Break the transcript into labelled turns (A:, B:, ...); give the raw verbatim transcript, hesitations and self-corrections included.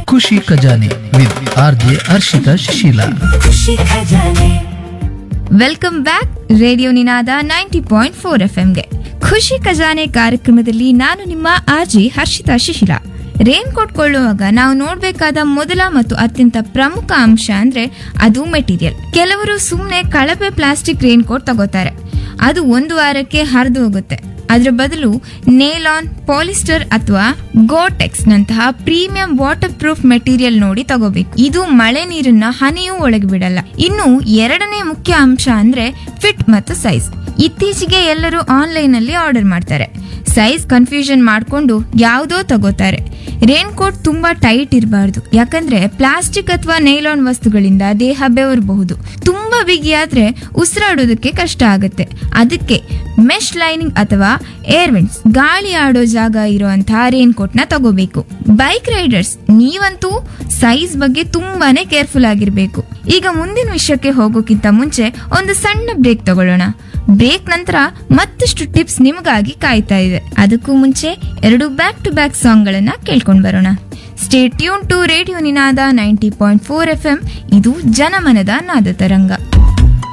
A: ಖುಷಿ ಖಜಾನೆ with R J Harshita Shishila.
B: Welcome back radio Ninada ninety point four F ಎಂಗೆ. ಖುಷಿ ಖಜಾನೆ ಕಾರ್ಯಕ್ರಮದಲ್ಲಿ ನಾನು ನಿಮ್ಮ ಆರ್ಜಿ ಹರ್ಷಿತಾ ಶಿಶಿಲ. ರೇನ್ ಕೋಟ್ ಕೊಳ್ಳುವಾಗ ನಾವು ನೋಡ್ಬೇಕಾದ ಮೊದಲ ಮತ್ತು ಅತ್ಯಂತ ಪ್ರಮುಖ ಅಂಶ ಅಂದ್ರೆ ಅದು ಮೆಟೀರಿಯಲ್. ಕೆಲವರು ಸುಮ್ಮನೆ ಕಳಪೆ ಪ್ಲಾಸ್ಟಿಕ್ ರೇನ್ ಕೋಟ್ ತಗೋತಾರೆ, ಅದು ಒಂದು ವಾರಕ್ಕೆ ಹರಿದು ಹೋಗುತ್ತೆ. ಅದರ ಬದಲು ನೇಲಾನ್, ಪಾಲಿಸ್ಟರ್ ಅಥವಾ ಗೋಟೆಕ್ಸ್ ನಂತಹ ಪ್ರೀಮಿಯಂ ವಾಟರ್ ಪ್ರೂಫ್ ಮೆಟೀರಿಯಲ್ ನೋಡಿ ತಗೋಬೇಕು. ಇದು ಮಳೆ ನೀರನ್ನ ಹನಿಯೂ ಒಳಗೆ ಬಿಡಲ್ಲ. ಇನ್ನು ಎರಡನೇ ಮುಖ್ಯ ಅಂಶ ಅಂದ್ರೆ ಫಿಟ್ ಮತ್ತು ಸೈಜ್. ಇತ್ತೀಚೆಗೆ ಎಲ್ಲರೂ ಆನ್ಲೈನ್ ಅಲ್ಲಿ ಆರ್ಡರ್ ಮಾಡ್ತಾರೆ, ಸೈಜ್ ಕನ್ಫ್ಯೂಷನ್ ಮಾಡ್ಕೊಂಡು ಯಾವುದೋ ತಗೋತಾರೆ. ರೇನ್ ಕೋಟ್ ತುಂಬಾ ಟೈಟ್ ಇರಬಾರ್ದು, ಯಾಕಂದ್ರೆ ಪ್ಲಾಸ್ಟಿಕ್ ಅಥವಾ ನೈಲಾನ್ ವಸ್ತುಗಳಿಂದ ದೇಹ ಬೆವರಬಹುದು. ತುಂಬಾ ಬಿಗಿಯಾದ್ರೆ ಉಸಿರಾಡೋದಕ್ಕೆ ಕಷ್ಟ ಆಗುತ್ತೆ. ಅದಕ್ಕೆ ಮೆಶ್ ಲೈನಿಂಗ್ ಅಥವಾ ಏರ್ ವೆಂಟ್ಸ್, ಗಾಳಿ ಆಡೋ ಜಾಗ ಇರುವಂತಹ ರೇನ್ ಕೋಟ್ ನ ತಗೋಬೇಕು. ಬೈಕ್ ರೈಡರ್ಸ್, ನೀವಂತೂ ಸೈಜ್ ಬಗ್ಗೆ ತುಂಬಾನೇ ಕೇರ್ಫುಲ್ ಆಗಿರ್ಬೇಕು. ಈಗ ಮುಂದಿನ ವಿಷಯಕ್ಕೆ ಹೋಗೋಕ್ಕಿಂತ ಮುಂಚೆ ಒಂದು ಸಣ್ಣ ಬ್ರೇಕ್ ತಗೊಳ್ಳೋಣ. ಬ್ರೇಕ್ ನಂತರ ಮತ್ತಷ್ಟು ಟಿಪ್ಸ್ ನಿಮಗಾಗಿ ಕಾಯ್ತಾ ಇದೆ. ಅದಕ್ಕೂ ಮುಂಚೆ ಎರಡು ಬ್ಯಾಕ್ ಟು ಬ್ಯಾಕ್ ಸಾಂಗ್ ಗಳನ್ನ ಕೇಳ್ಕೊಂಡ್ ಬರೋಣ. Stay tune to radio Ninada ninety point four F M. ಇದು ಜನಮನದ ನಾದ ತರಂಗ.